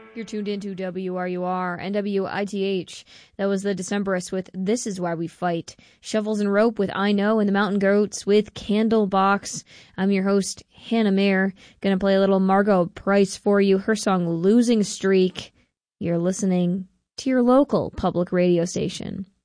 You're tuned into WRUR and WITH. That was the Decemberists with This Is Why We Fight. Shovels and Rope with I Know, and the Mountain Goats with Candlebox. I'm your host, Hannah Mayer. Gonna play a little Margo Price for you. Her song Losing Streak. You're listening to your local public radio station.